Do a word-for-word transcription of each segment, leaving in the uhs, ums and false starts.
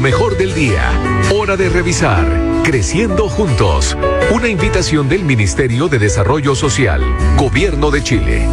mejor del día. Hora de revisar. Creciendo juntos. Una invitación del Ministerio de Desarrollo Social. Gobierno de Chile.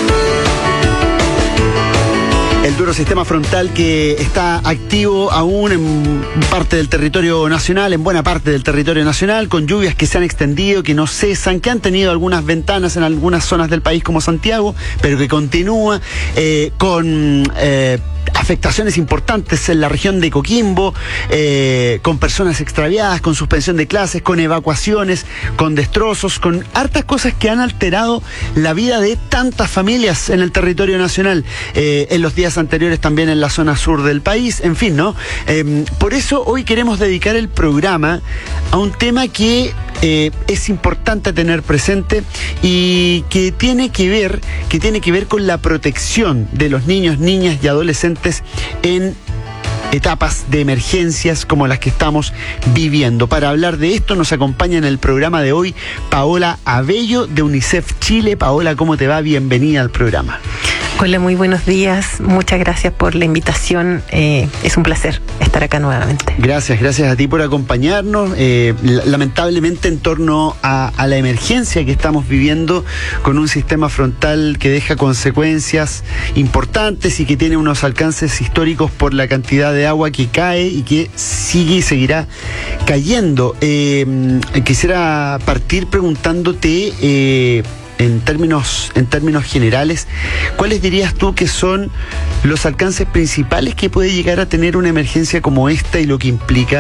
El duro sistema frontal que está activo aún en parte del territorio nacional, en buena parte del territorio nacional, con lluvias que se han extendido, que no cesan, que han tenido algunas ventanas en algunas zonas del país como Santiago, pero que continúa eh, con... Eh, afectaciones importantes en la región de Coquimbo, eh, con personas extraviadas, con suspensión de clases, con evacuaciones, con destrozos, con hartas cosas que han alterado la vida de tantas familias en el territorio nacional, eh, en los días anteriores también en la zona sur del país, en fin, ¿no? Eh, por eso hoy queremos dedicar el programa a un tema que eh, es importante tener presente y que tiene que ver, que tiene que ver con la protección de los niños, niñas y adolescentes en etapas de emergencias como las que estamos viviendo. Para hablar de esto nos acompaña en el programa de hoy Paola Abello de UNICEF Chile. Paola, ¿cómo te va? Bienvenida al programa. Hola, muy buenos días. Muchas gracias por la invitación. Eh, es un placer estar acá nuevamente. Gracias, gracias a ti por acompañarnos. Eh, lamentablemente en torno a, a la emergencia que estamos viviendo con un sistema frontal que deja consecuencias importantes y que tiene unos alcances históricos por la cantidad de agua que cae y que sigue y seguirá cayendo. Eh, quisiera partir preguntándote... Eh, En términos, en términos generales, ¿cuáles dirías tú que son los alcances principales que puede llegar a tener una emergencia como esta y lo que implica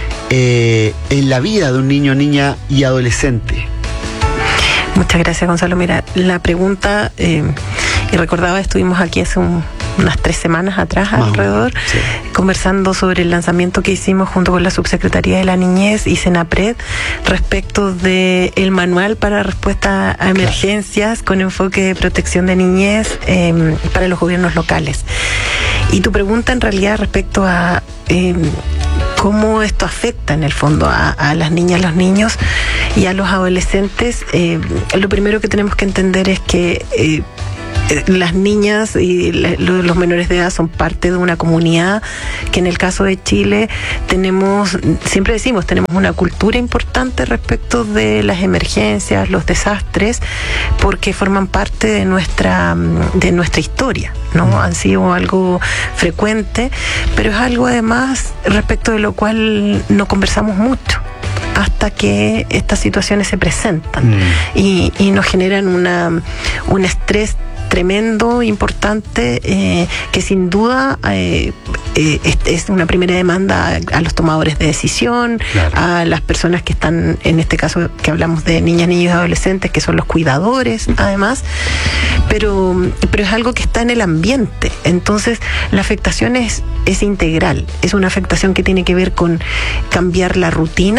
eh, en la vida de un niño, niña y adolescente? Muchas gracias, Gonzalo. Mira, la pregunta, eh, y recordaba, estuvimos aquí hace un, unas tres semanas atrás, Más alrededor, sí. conversando sobre el lanzamiento que hicimos junto con la Subsecretaría de la Niñez y Senapred respecto del manual para respuesta a emergencias con enfoque de protección de niñez eh, para los gobiernos locales. Y tu pregunta en realidad respecto a... Eh, cómo esto afecta en el fondo a, a las niñas, los niños y a los adolescentes, eh, lo primero que tenemos que entender es que eh, las niñas y los menores de edad son parte de una comunidad que en el caso de Chile tenemos, siempre decimos, tenemos una cultura importante respecto de las emergencias, los desastres, porque forman parte de nuestra, de nuestra historia, ¿no? Han sido algo frecuente, pero es algo además respecto de lo cual no conversamos mucho hasta que estas situaciones se presentan mm. y, y nos generan una, un estrés tremendo, importante, eh, que sin duda eh, eh, es, es una primera demanda a, a los tomadores de decisión, claro. a las personas que están, en este caso que hablamos de niñas, niños y adolescentes, que son los cuidadores, además, pero, pero es algo que está en el ambiente. Entonces, la afectación es, es integral, es una afectación que tiene que ver con cambiar la rutina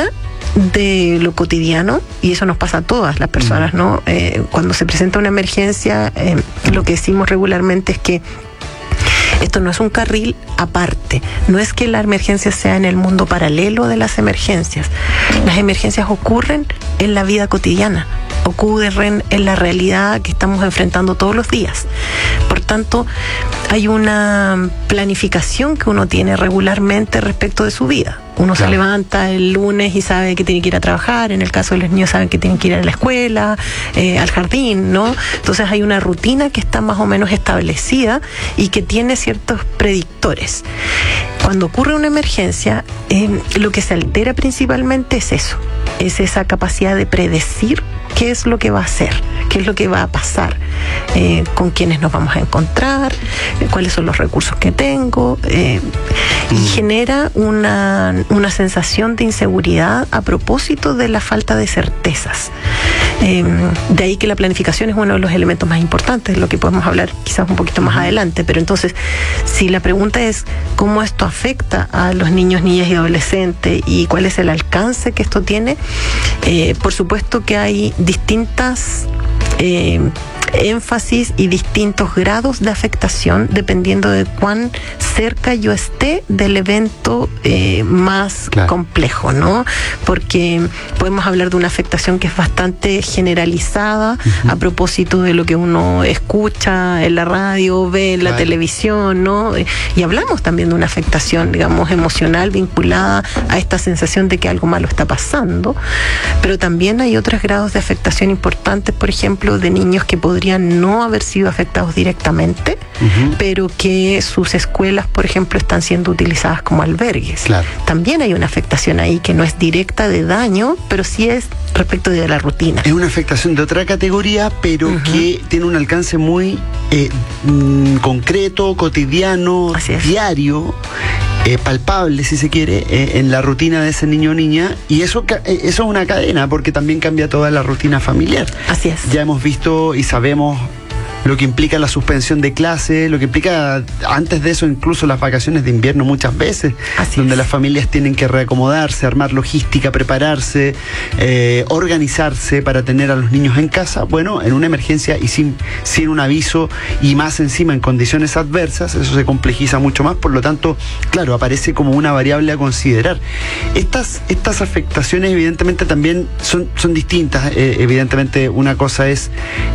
de lo cotidiano, y eso nos pasa a todas las personas, ¿no? Eh, cuando se presenta una emergencia, eh, lo que decimos regularmente es que esto no es un carril aparte, no es que la emergencia sea en el mundo paralelo de las emergencias. Las emergencias ocurren en la vida cotidiana, ocurren en la realidad que estamos enfrentando todos los días. Por tanto, hay una planificación que uno tiene regularmente respecto de su vida. Uno claro. se levanta el lunes y sabe que tiene que ir a trabajar. En el caso de los niños saben que tienen que ir a la escuela, eh, al jardín, ¿no? Entonces hay una rutina que está más o menos establecida y que tiene ciertos predictores. Cuando ocurre una emergencia, eh, lo que se altera principalmente es eso, es esa capacidad de predecir qué es lo que va a hacer, qué es lo que va a pasar, eh, con quiénes nos vamos a encontrar, eh, cuáles son los recursos que tengo, eh, y genera una, una sensación de inseguridad a propósito de la falta de certezas. Eh, de ahí que la planificación es uno de los elementos más importantes, de lo que podemos hablar quizás un poquito más adelante. Pero entonces, si la pregunta es cómo esto afecta a los niños, niñas y adolescentes y cuál es el alcance que esto tiene, eh, por supuesto que hay distintas eh, énfasis y distintos grados de afectación dependiendo de cuán cerca yo esté del evento eh, más claro. complejo, ¿no? Porque podemos hablar de una afectación que es bastante generalizada uh-huh. a propósito de lo que uno escucha en la radio, ve en la claro. televisión, ¿no? Y hablamos también de una afectación, digamos, emocional vinculada a esta sensación de que algo malo está pasando, pero también hay otros grados de afectación importantes, por ejemplo, de niños que podrían no haber sido afectados directamente, uh-huh. pero que sus escuelas, por ejemplo, están siendo utilizadas como albergues. Claro. También hay una afectación ahí que no es directa de daño, pero sí es respecto de la rutina. Es una afectación de otra categoría, pero uh-huh. que tiene un alcance muy eh, mm, concreto, cotidiano, diario, eh, palpable, si se quiere, eh, en la rutina de ese niño o niña, y eso, eh, eso es una cadena, porque también cambia toda la rutina familiar. Así es. Ya hemos visto y sabemos lo que implica la suspensión de clase, lo que implica antes de eso incluso las vacaciones de invierno muchas veces, Así donde es. las familias tienen que reacomodarse, armar logística, prepararse, eh, organizarse para tener a los niños en casa. Bueno, en una emergencia y sin, sin un aviso y más encima en condiciones adversas, eso se complejiza mucho más, por lo tanto, claro, aparece como una variable a considerar. Estas, estas afectaciones evidentemente también son, son distintas, eh, evidentemente una cosa es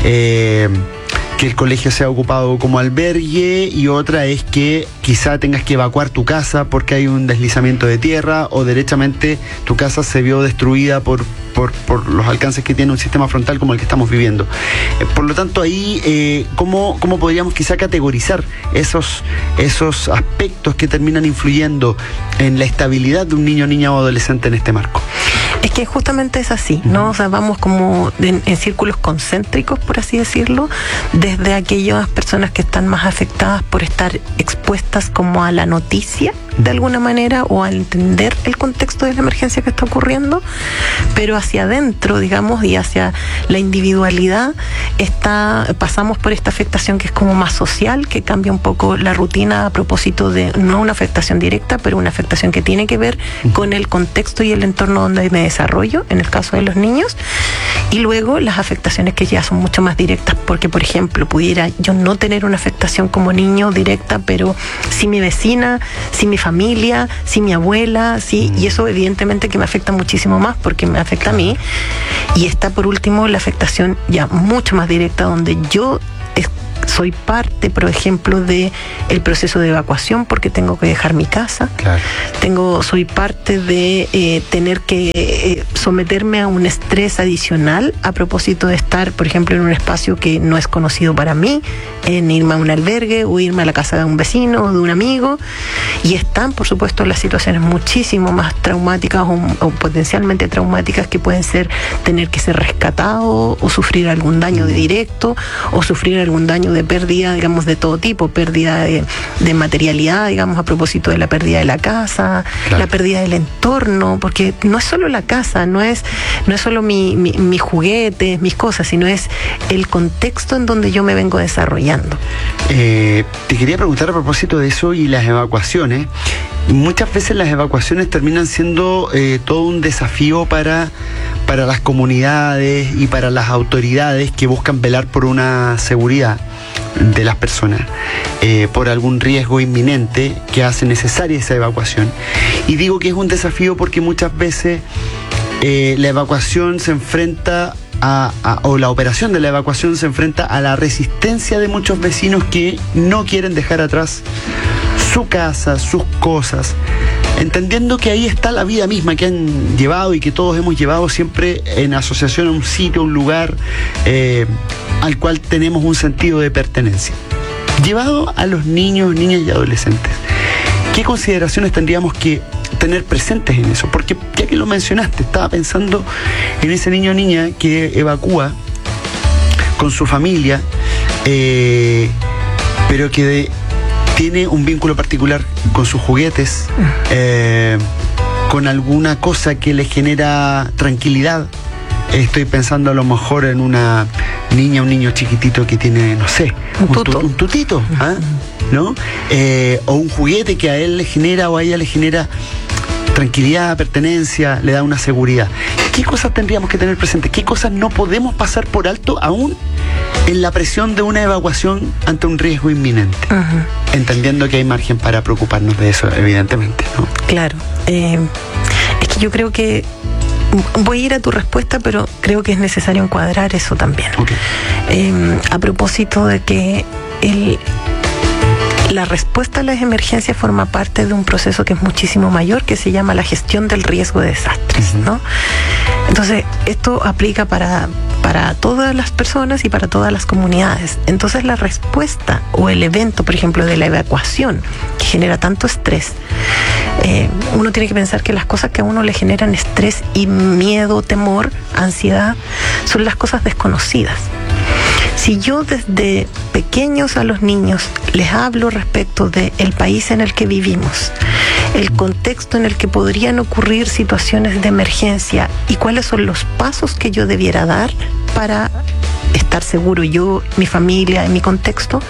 Eh, que el colegio sea ocupado como albergue y otra es que quizá tengas que evacuar tu casa porque hay un deslizamiento de tierra o derechamente tu casa se vio destruida por, por, por los alcances que tiene un sistema frontal como el que estamos viviendo. Eh, por lo tanto, ahí, eh, ¿cómo, cómo podríamos quizá categorizar esos, esos aspectos que terminan influyendo en la estabilidad de un niño, niña o adolescente en este marco? Es que justamente es así, ¿no? O sea, vamos como en, en círculos concéntricos, por así decirlo, desde aquellas personas que están más afectadas por estar expuestas como a la noticia, de alguna manera, o a entender el contexto de la emergencia que está ocurriendo, pero hacia adentro, digamos, y hacia la individualidad, está, pasamos por esta afectación que es como más social, que cambia un poco la rutina a propósito de, no una afectación directa, pero una afectación que tiene que ver con el contexto y el entorno donde me desarrollo, en el caso de los niños, y luego las afectaciones que ya son mucho más directas, porque, por ejemplo, pudiera yo no tener una afectación como niño directa, pero si mi vecina, si mi familia, si mi abuela, sí, y eso evidentemente que me afecta muchísimo más porque me afecta a mí. Y está por último la afectación ya mucho más directa donde yo es, soy parte, por ejemplo, de el proceso de evacuación porque tengo que dejar mi casa. Claro. Tengo, soy parte de eh, tener que eh, someterme a un estrés adicional a propósito de estar, por ejemplo, en un espacio que no es conocido para mí, en irme a un albergue o irme a la casa de un vecino o de un amigo. Y están, por supuesto, las situaciones muchísimo más traumáticas o, o potencialmente traumáticas que pueden ser tener que ser rescatado o sufrir algún daño directo o sufrir algún daño de pérdida, digamos, de todo tipo, pérdida de, de materialidad, digamos, a propósito de la pérdida de la casa, claro. la pérdida del entorno, porque no es solo la casa, no es, no es solo mi, mi, mis juguetes, mis cosas, sino es el contexto en donde yo me vengo desarrollando. Eh, te quería preguntar a propósito de eso y las evacuaciones. Muchas veces las evacuaciones terminan siendo eh, todo un desafío para, para las comunidades y para las autoridades que buscan velar por una seguridad de las personas, eh, por algún riesgo inminente que hace necesaria esa evacuación. Y digo que es un desafío porque muchas veces eh, la evacuación se enfrenta A, a, o la operación de la evacuación se enfrenta a la resistencia de muchos vecinos que no quieren dejar atrás su casa, sus cosas, entendiendo que ahí está la vida misma que han llevado y que todos hemos llevado siempre en asociación a un sitio, un lugar eh, al cual tenemos un sentido de pertenencia. Llevado a los niños, niñas y adolescentes, ¿qué consideraciones tendríamos que tener presentes en eso? Porque ya que lo mencionaste, estaba pensando en ese niño o niña que evacúa con su familia, eh, pero que de, tiene un vínculo particular con sus juguetes, eh, con alguna cosa que le genera tranquilidad. Estoy pensando a lo mejor en una niña, un niño chiquitito que tiene, no sé, un, un, tuto. Tu, un tutito, ¿ah? ¿no? Eh, o un juguete que a él le genera o a ella le genera tranquilidad, pertenencia, le da una seguridad. ¿Qué cosas tendríamos que tener presentes? ¿Qué cosas no podemos pasar por alto aún en la presión de una evacuación ante un riesgo inminente? Uh-huh. Entendiendo que hay margen para preocuparnos de eso, evidentemente, ¿no? Claro. Eh, es que yo creo que voy a ir a tu respuesta, pero creo que es necesario encuadrar eso también. Okay. Eh, a propósito de que el... la respuesta a las emergencias forma parte de un proceso que es muchísimo mayor, que se llama la gestión del riesgo de desastres, uh-huh. ¿no? Entonces, esto aplica para, para todas las personas y para todas las comunidades. Entonces, la respuesta o el evento, por ejemplo, de la evacuación, que genera tanto estrés, eh, uno tiene que pensar que las cosas que a uno le generan estrés y miedo, temor, ansiedad, son las cosas desconocidas. Si yo desde pequeños a los niños les hablo respecto del país en el que vivimos, el contexto en el que podrían ocurrir situaciones de emergencia y cuáles son los pasos que yo debiera dar para estar seguro yo, mi familia, en mi contexto,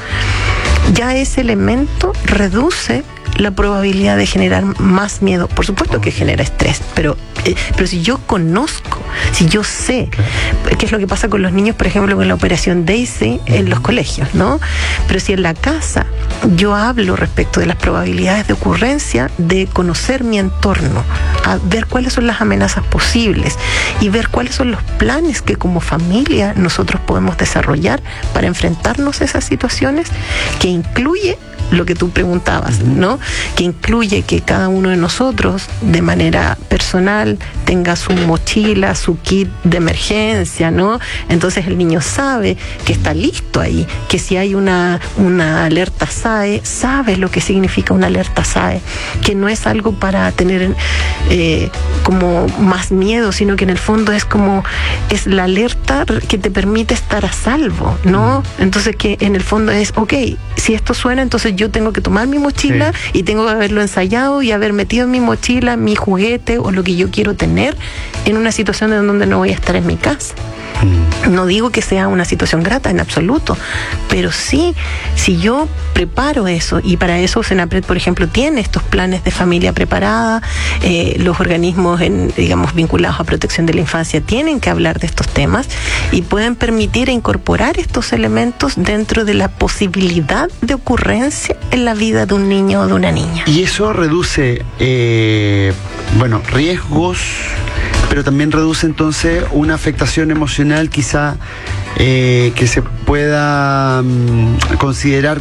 ya ese elemento reduce la probabilidad de generar más miedo. Por supuesto que genera estrés, pero, eh, pero si yo conozco, si yo sé, okay. qué es lo que pasa con los niños, por ejemplo, con la operación Daisy en los colegios, ¿no? Pero si en la casa yo hablo respecto de las probabilidades de ocurrencia, de conocer mi entorno, a ver cuáles son las amenazas posibles y ver cuáles son los planes que como familia nosotros podemos desarrollar para enfrentarnos a esas situaciones, que incluye lo que tú preguntabas, ¿no? Que incluye que cada uno de nosotros, de manera personal, tenga su mochila, su kit de emergencia, ¿no? Entonces el niño sabe que está listo ahí, que si hay una, una alerta S A E, sabe lo que significa una alerta S A E, que no es algo para tener eh, como más miedo, sino que en el fondo es como, es la alerta que te permite estar a salvo, ¿no? Entonces que en el fondo es, ok, si esto suena, entonces yo tengo que tomar mi mochila, sí. y tengo que haberlo ensayado y haber metido en mi mochila mi juguete o lo que yo quiero tener en una situación en donde no voy a estar en mi casa. No digo que sea una situación grata en absoluto, pero sí, si yo preparo eso, y para eso Senapred, por ejemplo, tiene estos planes de familia preparada, eh, los organismos, en, digamos, vinculados a protección de la infancia tienen que hablar de estos temas y pueden permitir e incorporar estos elementos dentro de la posibilidad de ocurrencia en la vida de un niño o de una niña. Y eso reduce, eh, bueno, riesgos, pero también reduce entonces una afectación emocional quizá eh, que se pueda um, considerar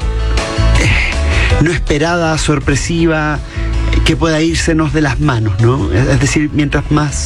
eh, no esperada, sorpresiva, que pueda írsenos de las manos, ¿no? Es decir, mientras más